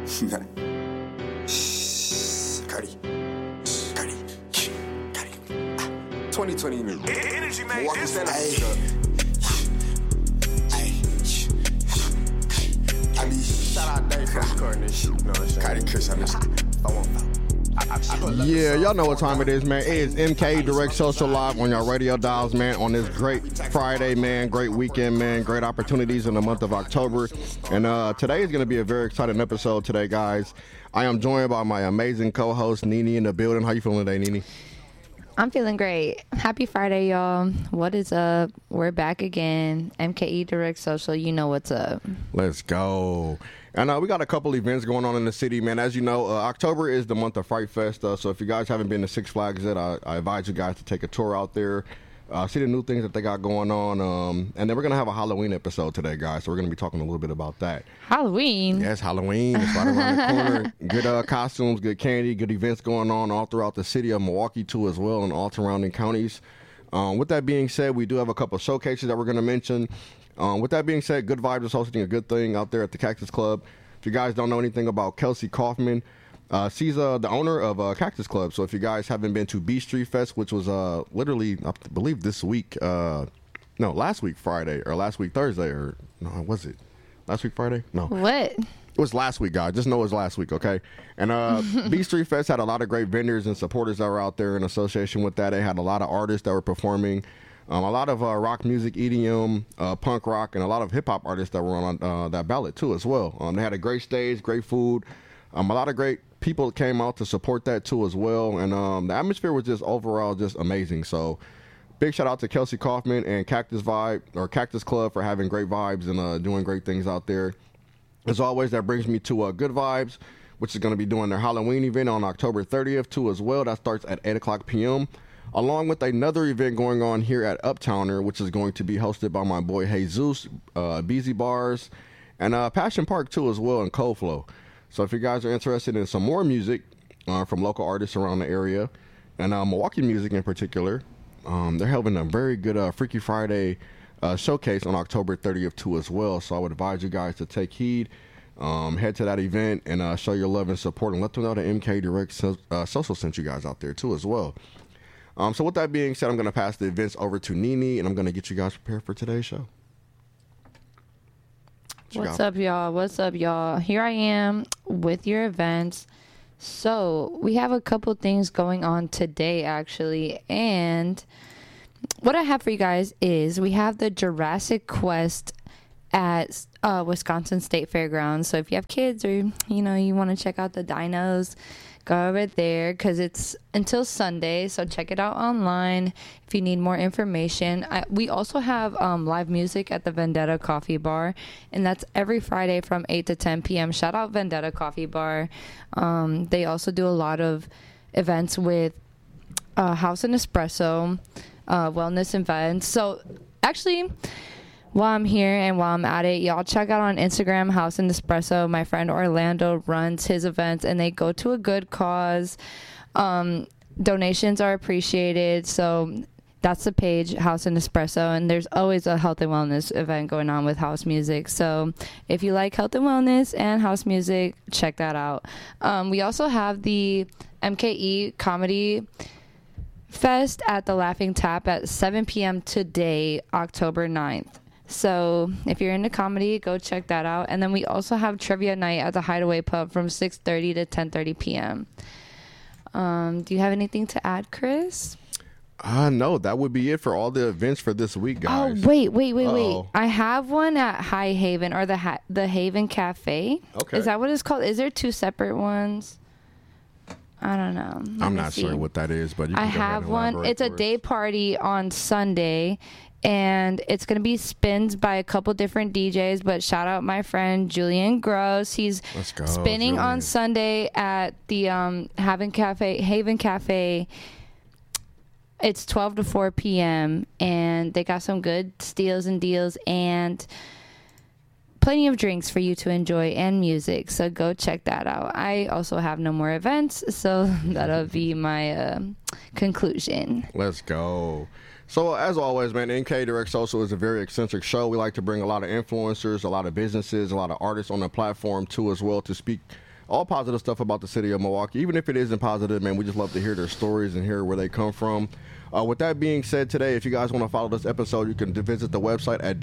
Cardi. 2020 new. Energy man. Milwaukee Center. I be shout out Dave from recording this shit. You know what I'm saying? Cardi Chris, I miss Yeah, y'all know what time it is, man. It is MK Direct Social Live on your radio dials, man, on this great Friday, man. Great weekend, man. Great opportunities in the month of October. And today is going to be a very exciting episode today, guys. I am joined by my amazing co-host, Nene, in the building. How you feeling today, Nene? I'm feeling great. Happy Friday, y'all. What is up? We're back again. MKE Direct Social. You know what's up. Let's go. And we got a couple events going on in the city, man. As you know, October is the month of Fright Fest. So if you guys haven't been to Six Flags yet, I advise you guys to take a tour out there. See the new things that they got going on. And then we're going to have a Halloween episode today, guys. So we're going to be talking a little bit about that. Halloween? Yes, Halloween. It's right around the corner. Good costumes, good candy, good events going on all throughout the city of Milwaukee, too, as well, and all surrounding counties. With that being said, we do have a couple of showcases that we're going to mention. With that being said, Good Vibes is hosting a good thing out there at the Cactus Club. If you guys don't know anything about Kelsey Kaufman, she's the owner of Cactus Club. So if you guys haven't been to B Street Fest, which was literally, I believe this week, last week Friday, or last week Thursday, or no, was it last week Friday? No. What? It was last week, guys. Just know it was last week, okay? And B Street Fest had a lot of great vendors and supporters that were out there in association with that. They had a lot of artists that were performing. A lot of rock music, EDM, punk rock, and a lot of hip-hop artists that were on that ballot, too, as well. They had a great stage, great food. A lot of great people came out to support that, too, as well. And the atmosphere was just overall just amazing. So big shout-out to Kelsey Kaufman and Cactus Club for having great vibes and doing great things out there. As always, that brings me to Good Vibes, which is going to be doing their Halloween event on October 30th, too, as well. That starts at 8 o'clock p.m., along with another event going on here at Uptowner, which is going to be hosted by my boy Jesus, BZ Bars, and Passion Park, too, as well, and Cold Flow. So if you guys are interested in some more music from local artists around the area, and Milwaukee music in particular, they're having a very good Freaky Friday showcase on October 30th, too, as well. So I would advise you guys to take heed, head to that event, and show your love and support, and let them know that MK Direct Social sent you guys out there, too, as well. So with that being said, I'm going to pass the events over to Nene, and I'm going to get you guys prepared for today's show. What's up, y'all? What's up, y'all? Here I am with your events. So we have a couple things going on today, actually. And what I have for you guys is we have the Jurassic Quest at Wisconsin State Fairgrounds. So if you have kids or, you want to check out the dinos, go over there because it's until Sunday, so check it out online if you need more information. We also have live music at the Vendetta Coffee Bar, and that's every Friday from 8 to 10 p.m. Shout out Vendetta Coffee Bar. They also do a lot of events with House and Espresso, wellness events. So actually, while I'm here and while I'm at it, y'all check out on Instagram, House and Espresso. My friend Orlando runs his events, and they go to a good cause. Donations are appreciated, so that's the page, House and Espresso, and there's always a health and wellness event going on with house music. So if you like health and wellness and house music, check that out. We also have the MKE Comedy Fest at the Laughing Tap at 7 p.m. today, October 9th. So if you're into comedy, go check that out. And then we also have trivia night at the Hideaway Pub from 6:30 to 10:30 p.m. Do you have anything to add, Chris? No, that would be it for all the events for this week, guys. Oh, wait. I have one at High Haven, or the Haven Cafe. Okay. Is that what it's called? Is there two separate ones? I don't know. I'm not sure what that is, but you can I go ahead have and one. elaborate It's a for us. day party on Sunday, and it's going to be spins by a couple different DJs, but shout out my friend Julian Gross. He's spinning Julian. on Sunday at the Haven Cafe. It's 12 to 4 p.m., and they got some good steals and deals and plenty of drinks for you to enjoy and music, so go check that out. I also have no more events, so that'll be my conclusion. Let's go. So as always, man, MK Direct Social is a very eccentric show. We like to bring a lot of influencers, a lot of businesses, a lot of artists on the platform too as well to speak all positive stuff about the city of Milwaukee. Even if it isn't positive, man, we just love to hear their stories and hear where they come from. With that being said, today, if you guys want to follow this episode, you can visit the website at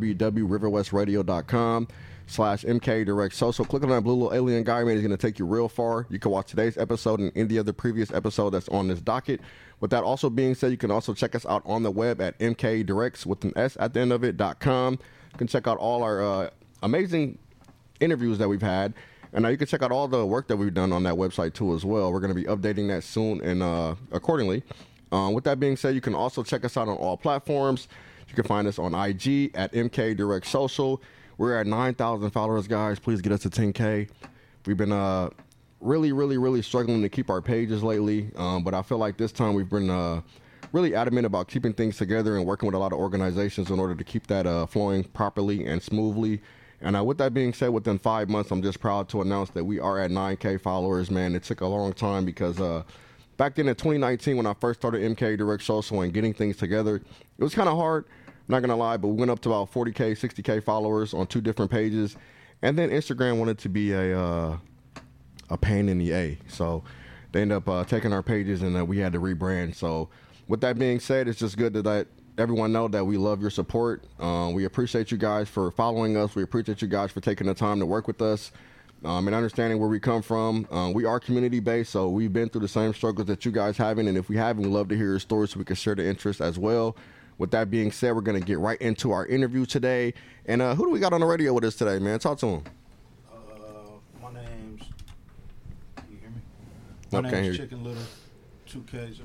www.riverwestradio.com/MK Direct Social. Click on that blue little alien guy, man. He's going to take you real far. You can watch today's episode and any other previous episode that's on this docket. With that also being said, you can also check us out on the web at mkdirects with an S at the end of it.com. You can check out all our amazing interviews that we've had. And you can check out all the work that we've done on that website too as well. We're going to be updating that soon and accordingly. With that being said, you can also check us out on all platforms. You can find us on IG at MK Direct Social. We're at 9,000 followers, guys. Please get us to 10K. We've been really struggling to keep our pages lately, but I feel like this time we've been really adamant about keeping things together and working with a lot of organizations in order to keep that flowing properly and smoothly. And with that being said, within 5 months, I'm just proud to announce that we are at 9K followers, man. It took a long time because back then in 2019, when I first started MK Direct Social and getting things together, it was kind of hard, not going to lie, but we went up to about 40K, 60K followers on 2 different pages. And then Instagram wanted to be a pain in the A. So they ended up taking our pages and we had to rebrand. So with that being said, it's just good to let everyone know that we love your support. We appreciate you guys for following us. We appreciate you guys for taking the time to work with us. And understanding where we come from. We are community-based, so we've been through the same struggles that you guys haven't, and if we haven't, we'd love to hear your stories so we can share the interest as well. With that being said, we're going to get right into our interview today. And who do we got on the radio with us today, man? Talk to him. My name's... Can you hear me? My name's Chicken Little, 2Ks.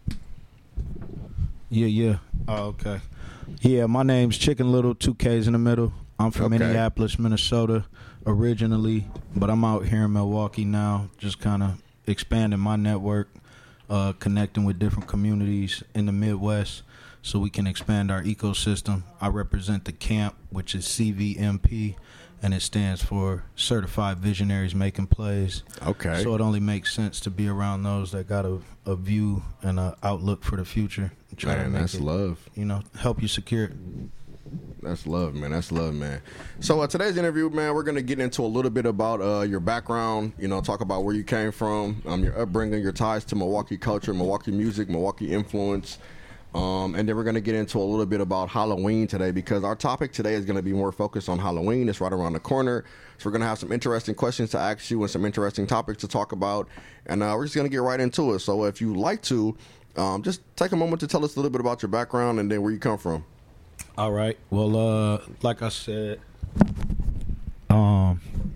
Yeah. Oh, okay. Yeah, my name's Chicken Little, 2Ks in the middle. I'm from Minneapolis, Minnesota originally, but I'm out here in Milwaukee now, just kind of expanding my network, connecting with different communities in the Midwest so we can expand our ecosystem. I represent the CAMP, which is CVMP, and it stands for Certified Visionaries Making Plays. Okay. So it only makes sense to be around those that got a view and an outlook for the future. Try to make it, love. Help you secure it. That's love, man. That's love, man. So today's interview, man, we're going to get into a little bit about your background, talk about where you came from, your upbringing, your ties to Milwaukee culture, Milwaukee music, Milwaukee influence. And then we're going to get into a little bit about Halloween today because our topic today is going to be more focused on Halloween. It's right around the corner. So we're going to have some interesting questions to ask you and some interesting topics to talk about. And we're just going to get right into it. So if you'd like to, just take a moment to tell us a little bit about your background and then where you come from. All right. Well, like I said, I'm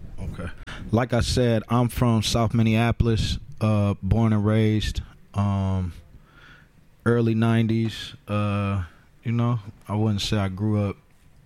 from South Minneapolis, born and raised, early 90s. I wouldn't say I grew up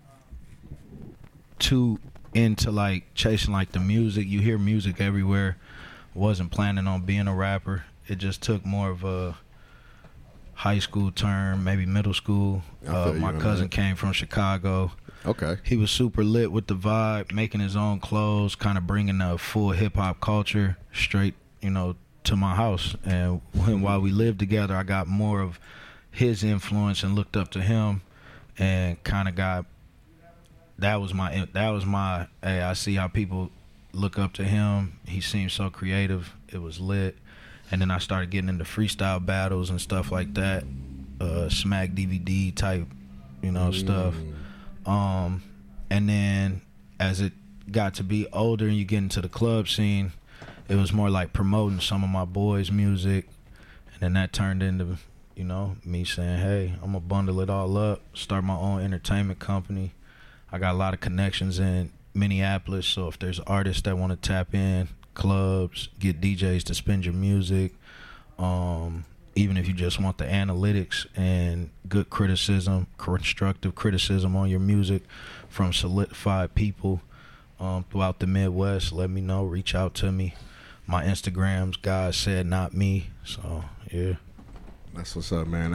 too into chasing the music. You hear music everywhere. Wasn't planning on being a rapper. It just took more of a high school term, maybe middle school. My cousin came from Chicago. Okay. He was super lit with the vibe, making his own clothes, kind of bringing the full hip-hop culture straight, to my house. And while we lived together, I got more of his influence and looked up to him and kind of got, that was my, hey, I see how people look up to him. He seemed so creative. It was lit. And then I started getting into freestyle battles and stuff like that, Smack DVD type, stuff. And then as it got to be older and you get into the club scene, it was more like promoting some of my boys' music. And then that turned into, me saying, hey, I'm going to bundle it all up, start my own entertainment company. I got a lot of connections in Minneapolis, so if there's artists that want to tap in, clubs, get DJs to spin your music, even if you just want the analytics and good criticism, constructive criticism on your music from solidified people throughout the Midwest, let me know, reach out to me. My Instagram's God Said Not Me, so yeah. That's what's up, man.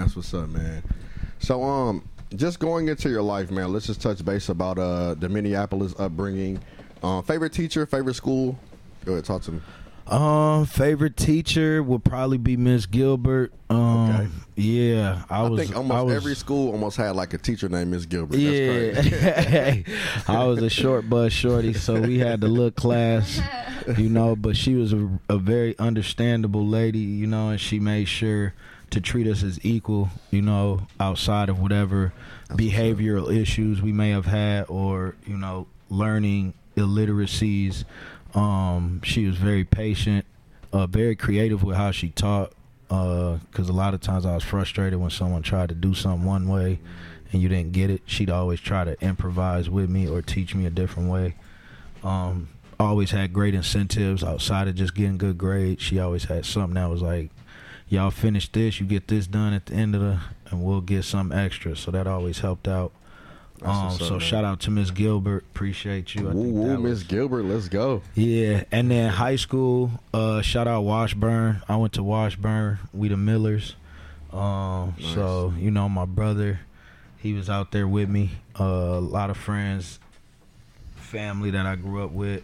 So just going into your life, man, let's just touch base about the Minneapolis upbringing. Favorite teacher, favorite school? Go ahead, talk to me. Favorite teacher would probably be Miss Gilbert. Okay. Yeah, I think every school almost had a teacher named Miss Gilbert. That's crazy. I was a short bus shorty, so we had the little class. you know, but she was a very understandable lady, you know, and she made sure to treat us as equal, you know, outside of whatever behavioral issues we may have had or, you know, learning illiteracies. She was very patient, very creative with how she taught, because a lot of times I was frustrated when someone tried to do something one way and you didn't get it. She'd always try to improvise with me or teach me a different way. Always had great incentives outside of just getting good grades. She always had something that was like, y'all finish this, you get this done at the end of and we'll get something extra. So that always helped out. So shout out to Miss Gilbert. Appreciate you. Woo, Miss Gilbert, let's go. Yeah, and then high school, shout out Washburn. I went to Washburn. We the Millers. Nice. So, you know, my brother, he was out there with me. A lot of friends, family that I grew up with.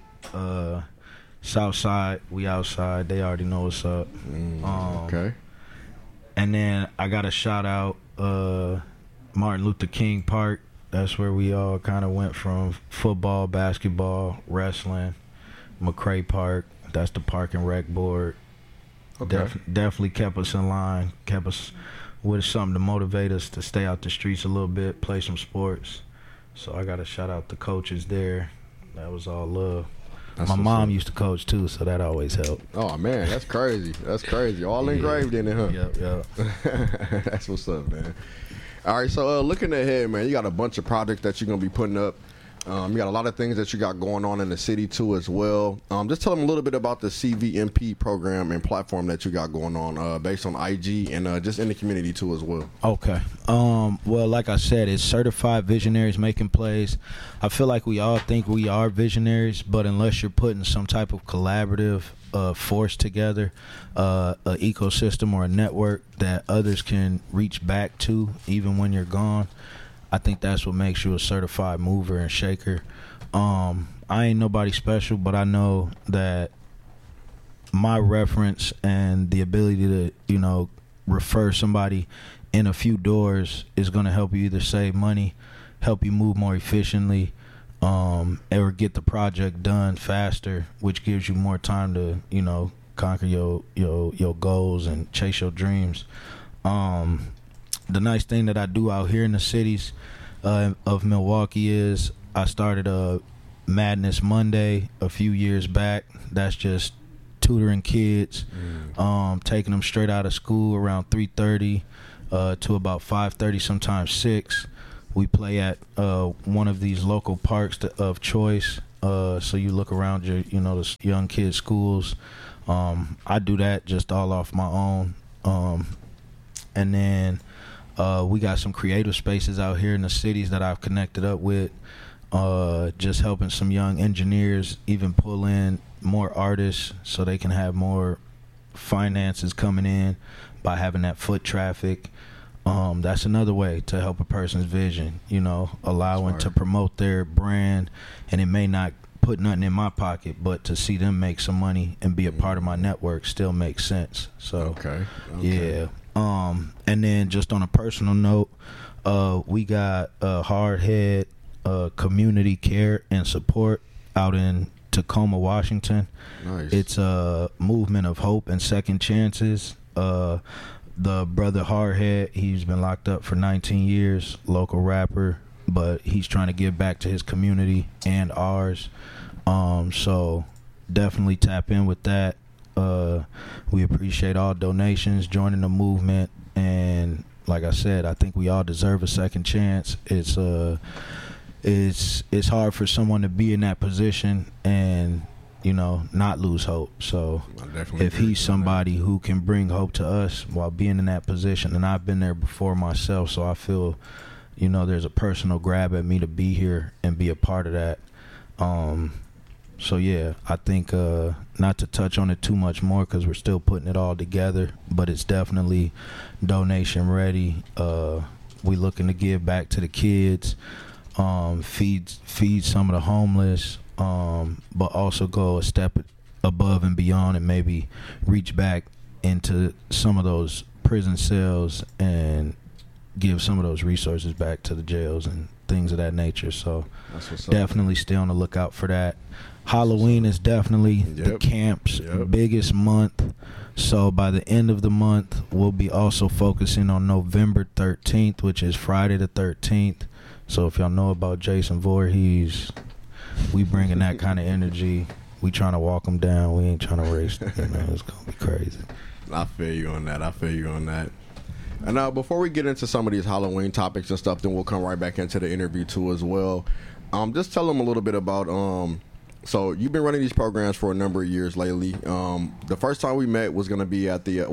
Southside, we outside. They already know what's up. Okay. And then I got to shout out Martin Luther King Park. That's where we all kind of went from football, basketball, wrestling. McCray Park, that's the park and rec board. Okay. Definitely kept us in line, kept us with something to motivate us to stay out the streets a little bit, play some sports. So I got to shout out the coaches there. That was all love. My mom used to coach too, so that always helped. Oh man, that's crazy. That's crazy. All engraved in it, huh? Yep. That's what's up, man. All right, so looking ahead, man, you got a bunch of projects that you're gonna be putting up. You got a lot of things that you got going on in the city too as well. Just tell them a little bit about the CVMP program and platform that you got going on based on IG and just in the community too as well. Okay. Well, like I said, it's certified visionaries making plays. I feel like we all think we are visionaries, but unless you're putting some type of collaborative force together, an ecosystem or a network that others can reach back to even when you're gone, I think that's what makes you a certified mover and shaker. I ain't nobody special, but I know that my reference and the ability to, you know, refer somebody in a few doors is going to help you either save money, help you move more efficiently, or get the project done faster, which gives you more time to, you know, conquer your goals and chase your dreams. The nice thing that I do out here in the cities of Milwaukee is I started a Madness Monday a few years back. That's just tutoring kids, taking them straight out of school around 3:30 to about 5:30, sometimes 6. We play at one of these local parks of choice. So you look around your, you know, the young kids' schools. I do that just all off my own. And then we got some creative spaces out here in the cities that I've connected up with, just helping some young engineers even pull in more artists so they can have more finances coming in by having that foot traffic. That's another way to help a person's vision, you know, allowing to promote their brand. And it may not put nothing in my pocket, but to see them make some money and be a part of my network still makes sense. So, yeah. And then just on a personal note, we got Hard Head Community Care and Support out in Tacoma, Washington. Nice. It's a movement of hope and second chances. The brother Hardhead, he's been locked up for 19 years, local rapper, but he's trying to give back to his community and ours. So definitely tap in with that. We appreciate all donations, joining the movement, and like I said, I think we all deserve a second chance. It's hard for someone to be in that position and, you know, not lose hope. So if he's somebody who can bring hope to us while being in that position, and I've been there before myself, so I feel, you know, there's a personal grab at me to be here and be a part of that. So yeah, I think not to touch on it too much more because we're still putting it all together, but it's definitely donation ready. We looking to give back to the kids, feed some of the homeless, but also go a step above and beyond and maybe reach back into some of those prison cells and give some of those resources back to the jails and things of that nature. So That's what's up. definitely stay on the lookout for that. Halloween is definitely the Yep. camp's Yep. biggest month. So by the end of the month, we'll be also focusing on November 13th, which is Friday the 13th. So if y'all know about Jason Voorhees, we bringing that kind of energy. We trying to walk him down. We ain't trying to race. It's going to be crazy. I feel you on that. And before we get into some of these Halloween topics and stuff, then we'll come right back into the interview too as well. Just tell them a little bit about so you've been running these programs for a number of years lately. The first time we met was going to be at the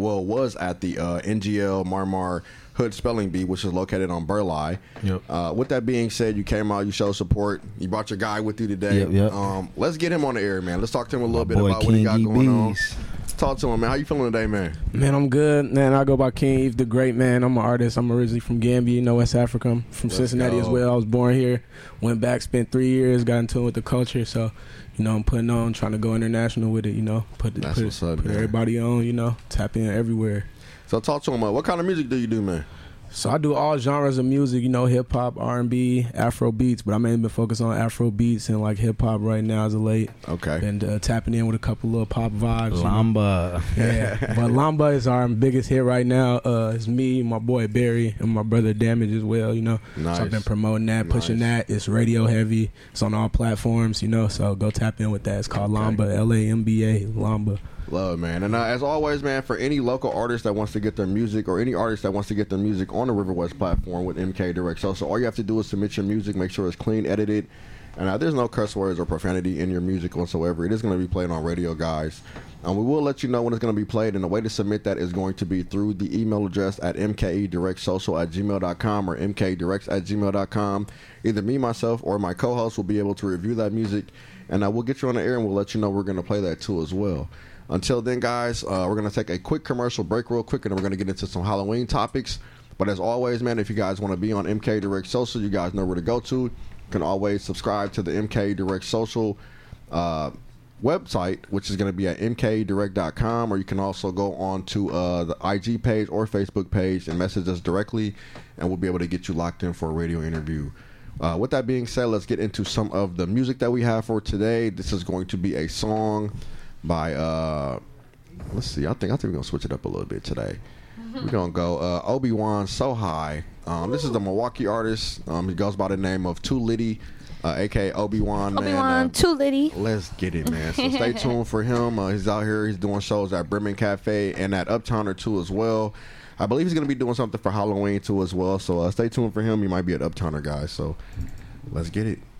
NGL Marmar Hood Spelling Bee, which is located on Burleigh. Yep. With that being said, you came out, you showed support, you brought your guy with you today. Yep. Let's get him on the air, man. Let's talk to him a little bit boy about what he got King going on. EBs. Talk to him, man. How you feeling today, man? Man, I'm good. Man, I go by King Eve the Great, man. I'm an artist. I'm originally from Gambia, West Africa. I'm from Cincinnati as well. I was born here, went back, spent 3 years, got in tune with the culture. So, I'm putting on, trying to go international with it, put everybody on, tap in everywhere. So talk to him. What kind of music do you do, man? So I do all genres of music, hip hop, R&B, Afro beats, but I mainly been focused on Afro beats and like hip hop right now as of late. Okay. And tapping in with a couple little pop vibes. Lamba. Yeah, but Lamba is our biggest hit right now. It's me, my boy Barry, and my brother Damage as well. Nice. So I've been promoting that, pushing that. It's radio heavy. It's on all platforms. So go tap in with that. It's called Lamba, Lamba, Lamba. Love it, man. And as always, man, for any local artist that wants to get their music or any artist that wants to get their music on the River West platform with MK Direct Social, all you have to do is submit your music, make sure it's clean, edited, and there's no curse words or profanity in your music whatsoever. It is going to be played on radio, guys. We will let you know when it's going to be played, and the way to submit that is going to be through the email address at mkedirectsocial@gmail.com or mkdirects@gmail.com. Either me, myself, or my co-host will be able to review that music, and we'll get you on the air, and we'll let you know we're going to play that too as well. Until then, guys, we're going to take a quick commercial break real quick, and then we're going to get into some Halloween topics. But as always, man, if you guys want to be on MK Direct Social, you guys know where to go to. You can always subscribe to the MK Direct Social website, which is going to be at mkdirect.com, or you can also go on to the IG page or Facebook page and message us directly, and we'll be able to get you locked in for a radio interview. With that being said, let's get into some of the music that we have for today. This is going to be a song by let's see, I think we're gonna switch it up a little bit today. We're gonna go Obi-Wan So High. This is the Milwaukee artist. He goes by the name of Too Litty, aka Obi-Wan. Obi-Wan, Too Litty. Let's get it, man. So stay tuned for him. He's out here. He's doing shows at Bremen Cafe and at Uptown or two as well. I believe he's gonna be doing something for Halloween too as well. So stay tuned for him. He might be at Uptowner, guys. So let's get it.